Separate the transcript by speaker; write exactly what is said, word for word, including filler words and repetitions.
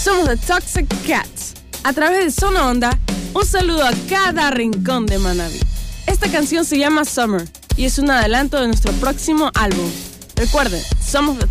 Speaker 1: Somos The Toxic Cats. A través de Zona Onda, un saludo a cada rincón de Manabí. Esta canción se llama Summer y es un adelanto de nuestro próximo álbum. Recuerden, somos The